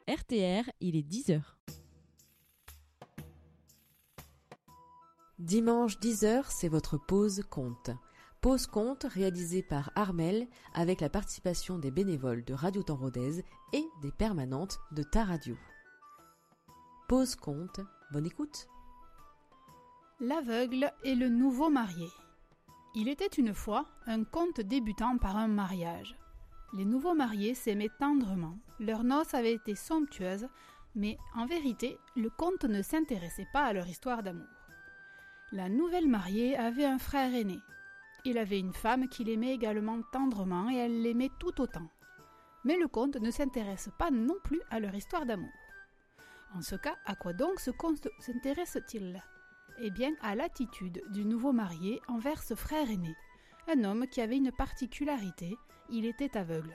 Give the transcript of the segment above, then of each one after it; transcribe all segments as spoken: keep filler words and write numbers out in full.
R T R, il est dix heures. Dimanche dix heures, c'est votre pause conte. Pause conte réalisée par Armel avec la participation des bénévoles de Radio Temps Rodez et des permanentes de Ta Radio. Pause conte, bonne écoute. L'aveugle et le nouveau marié. Il était une fois un conte débutant par un mariage. Les nouveaux mariés s'aimaient tendrement, leurs noces avaient été somptueuses, mais en vérité, le conte ne s'intéressait pas à leur histoire d'amour. La nouvelle mariée avait un frère aîné. Il avait une femme qu'il aimait également tendrement et elle l'aimait tout autant. Mais le conte ne s'intéresse pas non plus à leur histoire d'amour. En ce cas, à quoi donc ce conte s'intéresse-t-il ? Eh bien, à l'attitude du nouveau marié envers ce frère aîné, un homme qui avait une particularité, il était aveugle.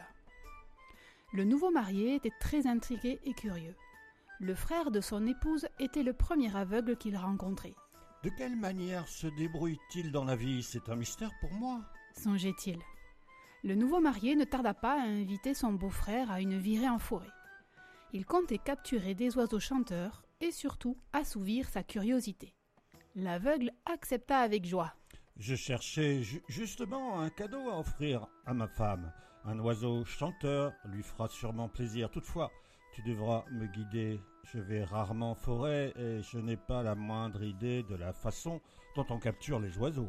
Le nouveau marié était très intrigué et curieux. Le frère de son épouse était le premier aveugle qu'il rencontrait. De quelle manière se débrouille-t-il dans la vie ? C'est un mystère pour moi, songeait-il. Le nouveau marié ne tarda pas à inviter son beau-frère à une virée en forêt. Il comptait capturer des oiseaux chanteurs et surtout assouvir sa curiosité. L'aveugle accepta avec joie. Je cherchais ju- justement un cadeau à offrir à ma femme. Un oiseau chanteur lui fera sûrement plaisir. Toutefois, tu devras me guider. Je vais rarement en forêt et je n'ai pas la moindre idée de la façon dont on capture les oiseaux.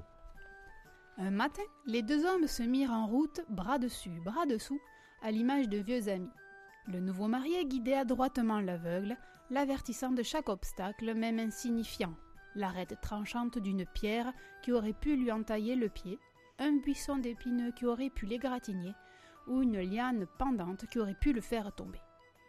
Un matin, les deux hommes se mirent en route, bras dessus, bras dessous, à l'image de vieux amis. Le nouveau marié guidait adroitement l'aveugle, l'avertissant de chaque obstacle, même insignifiant. L'arête tranchante d'une pierre qui aurait pu lui entailler le pied, un buisson d'épineux qui aurait pu l'égratigner, ou une liane pendante qui aurait pu le faire tomber.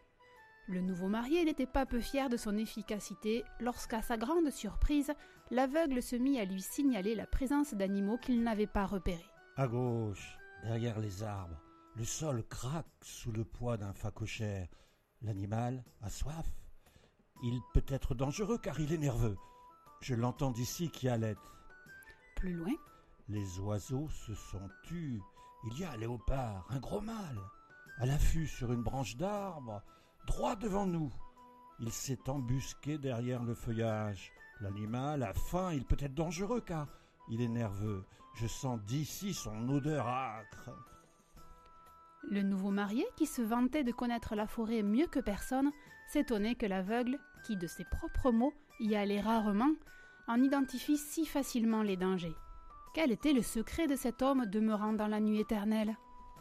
Le nouveau marié n'était pas peu fier de son efficacité lorsqu'à sa grande surprise, l'aveugle se mit à lui signaler la présence d'animaux qu'il n'avait pas repérés. À gauche, derrière les arbres, le sol craque sous le poids d'un phacochère. L'animal a soif. Il peut être dangereux car il est nerveux. Je l'entends d'ici qui halète. Plus loin, les oiseaux se sont tus. Il y a un léopard, un gros mâle, à l'affût sur une branche d'arbre, droit devant nous. Il s'est embusqué derrière le feuillage. L'animal a faim, il peut être dangereux car il est nerveux. Je sens d'ici son odeur âcre. Le nouveau marié, qui se vantait de connaître la forêt mieux que personne, s'étonnait que l'aveugle, qui de ses propres mots y allait rarement, en identifie si facilement les dangers. Quel était le secret de cet homme demeurant dans la nuit éternelle ?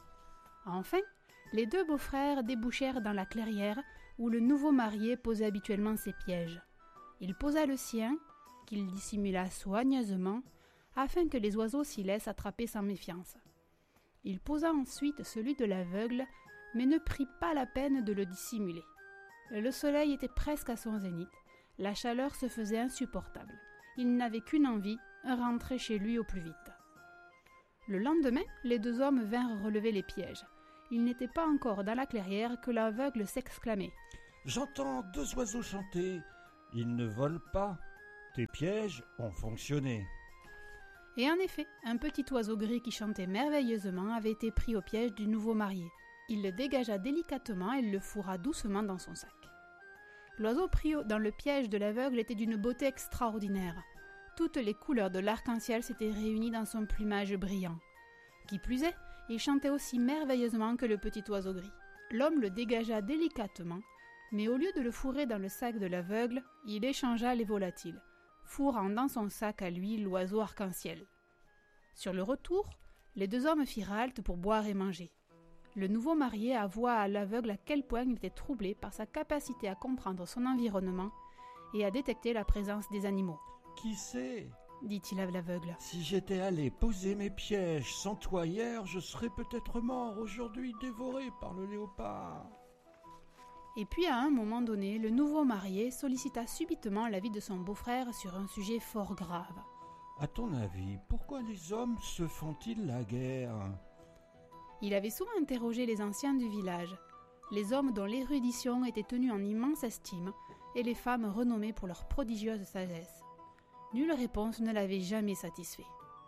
Enfin, les deux beaux-frères débouchèrent dans la clairière où le nouveau marié posait habituellement ses pièges. Il posa le sien, qu'il dissimula soigneusement, afin que les oiseaux s'y laissent attraper sans méfiance. Il posa ensuite celui de l'aveugle, mais ne prit pas la peine de le dissimuler. Le soleil était presque à son zénith, la chaleur se faisait insupportable. Il n'avait qu'une envie, rentrer chez lui au plus vite. Le lendemain, les deux hommes vinrent relever les pièges. Ils n'étaient pas encore dans la clairière que l'aveugle s'exclamait. « J'entends deux oiseaux chanter. Ils ne volent pas. Tes pièges ont fonctionné. » Et en effet, un petit oiseau gris qui chantait merveilleusement avait été pris au piège du nouveau marié. Il le dégagea délicatement et le fourra doucement dans son sac. L'oiseau pris dans le piège de l'aveugle était d'une beauté extraordinaire. Toutes les couleurs de l'arc-en-ciel s'étaient réunies dans son plumage brillant. Qui plus est, il chantait aussi merveilleusement que le petit oiseau gris. L'homme le dégagea délicatement, mais au lieu de le fourrer dans le sac de l'aveugle, il échangea les volatiles, fourrant dans son sac à lui l'oiseau arc-en-ciel. Sur le retour, les deux hommes firent halte pour boire et manger. Le nouveau marié avoua à l'aveugle à quel point il était troublé par sa capacité à comprendre son environnement et à détecter la présence des animaux. « Qui sait ?» dit-il à l'aveugle. « Si j'étais allé poser mes pièges sans toi hier, je serais peut-être mort aujourd'hui dévoré par le léopard. » Et puis à un moment donné, le nouveau marié sollicita subitement l'avis de son beau-frère sur un sujet fort grave. « À ton avis, pourquoi les hommes se font-ils la guerre ?» Il avait souvent interrogé les anciens du village, les hommes dont l'érudition était tenue en immense estime et les femmes renommées pour leur prodigieuse sagesse. Nulle réponse ne l'avait jamais satisfait.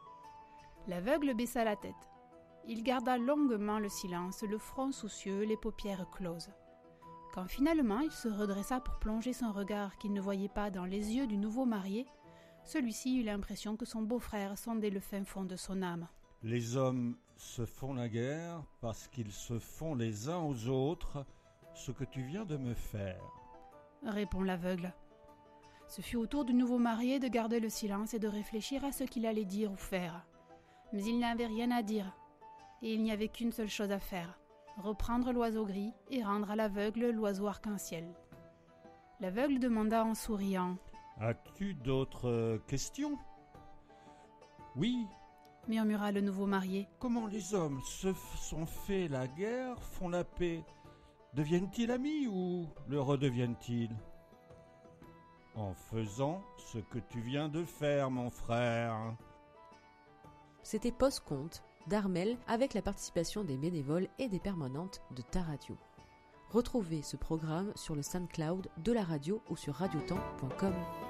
L'aveugle baissa la tête. Il garda longuement le silence, le front soucieux, les paupières closes. Quand finalement il se redressa pour plonger son regard qu'il ne voyait pas dans les yeux du nouveau marié, celui-ci eut l'impression que son beau-frère sondait le fin fond de son âme. Les hommes se font la guerre parce qu'ils se font les uns aux autres ce que tu viens de me faire, répond l'aveugle. Ce fut au tour du nouveau marié de garder le silence et de réfléchir à ce qu'il allait dire ou faire. Mais il n'avait rien à dire, et il n'y avait qu'une seule chose à faire, reprendre l'oiseau gris et rendre à l'aveugle l'oiseau arc-en-ciel. L'aveugle demanda en souriant : « As-tu d'autres questions ? » ?»« Oui, » murmura le nouveau marié. « Comment les hommes se sont fait la guerre, font la paix ? Deviennent-ils amis ou le redeviennent-ils ? » ?»« En faisant ce que tu viens de faire, mon frère. » C'était Post-Conte d'Armel avec la participation des bénévoles et des permanentes de Ta Radio. Retrouvez ce programme sur le SoundCloud de la radio ou sur radiotemps point com.